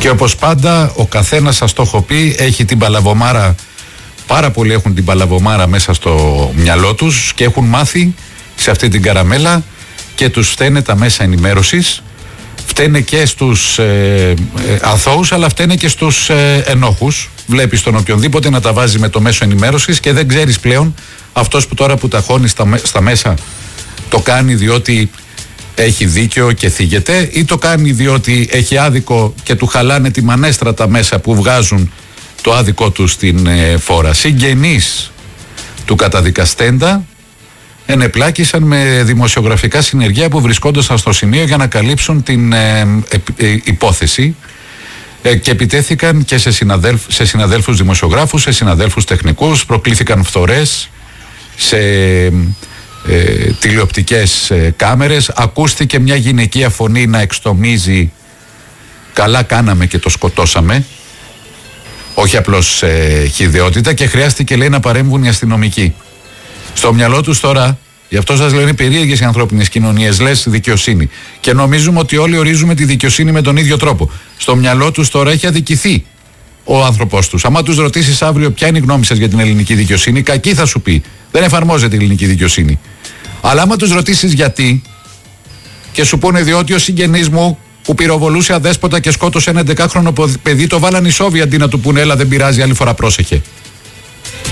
Και όπως πάντα, ο καθένας, σας το έχω πει, έχει την παλαβομάρα. Πάρα πολλοί έχουν την παλαβομάρα μέσα στο μυαλό τους και έχουν μάθει σε αυτή την καραμέλα και τους φταίνε τα μέσα ενημέρωσης. Φταίνε και στους αθώους, αλλά φταίνε και στους ενόχους. Βλέπεις τον οποιονδήποτε να τα βάζει με το μέσο ενημέρωσης και δεν ξέρεις πλέον αυτός που τώρα που ταχώνει στα μέσα το κάνει διότι έχει δίκιο και θίγεται, ή το κάνει διότι έχει άδικο και του χαλάνε τη μανέστρα τα μέσα που βγάζουν το άδικο του στην φόρα. Συγγενείς του καταδικαστέντα ενεπλάκησαν με δημοσιογραφικά συνεργεία που βρισκόντουσαν στο σημείο για να καλύψουν την υπόθεση και επιτέθηκαν και σε συναδέλφους δημοσιογράφους, σε συναδέλφους τεχνικούς, προκλήθηκαν φθορές σε τηλεοπτικές κάμερες, ακούστηκε μια γυναικεία φωνή να εξτομίζει «καλά κάναμε και το σκοτώσαμε», όχι απλώς χυδαιότητα, και χρειάστηκε, λέει, να παρέμβουν οι αστυνομικοί. Στο μυαλό τους τώρα, γι' αυτό σας λέω, είναι περίεργες οι ανθρώπινες κοινωνίες, λες δικαιοσύνη, και νομίζουμε ότι όλοι ορίζουμε τη δικαιοσύνη με τον ίδιο τρόπο. Στο μυαλό τους τώρα έχει αδικηθεί ο άνθρωπός τους. Άμα τους ρωτήσεις αύριο ποια είναι η γνώμη σας για την ελληνική δικαιοσύνη, κακή θα σου πει. Δεν εφαρμόζεται η ελληνική δικαιοσύνη. Αλλά άμα τους ρωτήσεις γιατί, και σου πούνε διότι ο συγγενής μου που πυροβολούσε αδέσποτα και σκότωσε ένα 11χρονο παιδί, το βάλανε ισόβια αντί να του πούνε έλα δεν πειράζει, άλλη φορά πρόσεχε.